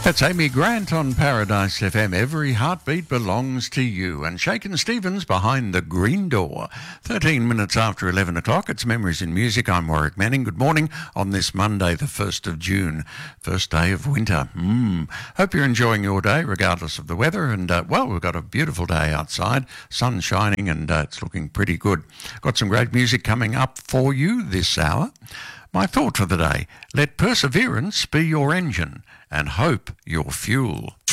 That's Amy Grant on Paradise FM. Every heartbeat belongs to you. And Shakin' Stevens behind the green door. 13 minutes after 11 o'clock. It's Memories in Music. I'm Warwick Manning. Good morning on this Monday, the 1st of June. First day of winter. Hope you're enjoying your day, regardless of the weather. And, we've got a beautiful day outside. Sun shining and it's looking pretty good. Got some great music coming up for you this hour. My thought for the day, let perseverance be your engine and hope your fuel.